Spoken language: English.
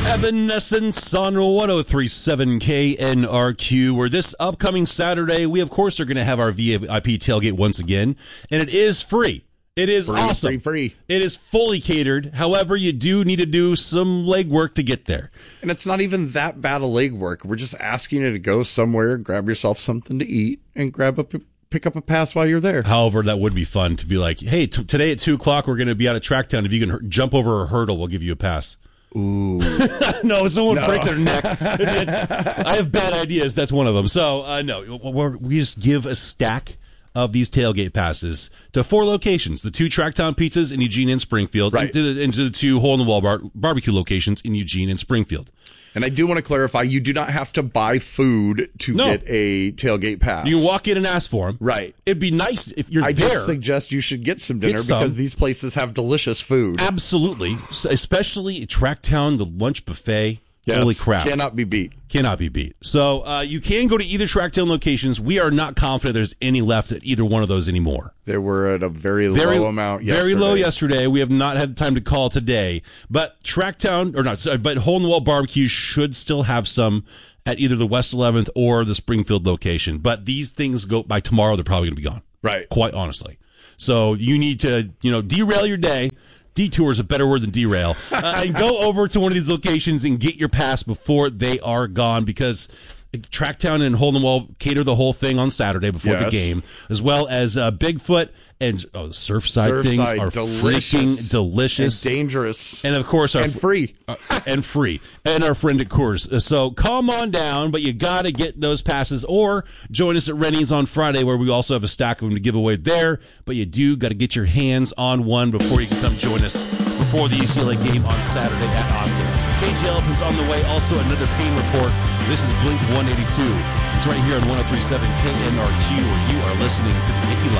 Evanescence on 103.7 KNRQ, where this upcoming Saturday, we of course are going to have our VIP tailgate once again, and it is free. It is awesome. Free. It is fully catered. However, you do need to do some legwork to get there. And it's not even that bad of legwork. We're just asking you to go somewhere, grab yourself something to eat, and pick up a pass while you're there. However, that would be fun to be like, hey, today at 2 o'clock, we're going to be out at Tracktown. If you can jump over a hurdle, we'll give you a pass. Ooh. No, someone break their neck. I have bad ideas. That's one of them. So, no, we just give a stack of these tailgate passes to 4 locations: the 2 Tracktown Pizzas in Eugene and Springfield, right, into the 2 hole-in-the-wall barbecue locations in Eugene and Springfield. And I do want to clarify, you do not have to buy food to get a tailgate pass. You walk in and ask for them. Right. It'd be nice if you're there. I just suggest you should get some dinner because these places have delicious food. Absolutely. Especially at Tracktown, the lunch buffet. Yes. Holy crap. Cannot be beat. Cannot be beat. So you can go to either Tracktown locations. We are not confident there's any left at either one of those anymore. There were at a very low amount yesterday. Very low yesterday. We have not had time to call today. But but Hole in the Wall Barbecue should still have some at either the West 11th or the Springfield location. But these things go by tomorrow. They're probably going to be gone. Right. Quite honestly. So you need to, derail your day. Detour is a better word than derail. And go over to one of these locations and get your pass before they are gone, because Tracktown and Hole in the Wall cater the whole thing on Saturday before the game, as well as Bigfoot and the Surfside things are freaking delicious. And dangerous. And, of course, free. And free. And our friend at Coors. So come on down, but you got to get those passes, or join us at Rennie's on Friday, where we also have a stack of them to give away there. But you do got to get your hands on one before you can come join us before the UCLA game on Saturday at Austin. KG Elephant's on the way. Also, another Pain Report. This is Blink 182. It's right here on 103.7 KNRQ, where you are listening to the Icky Life.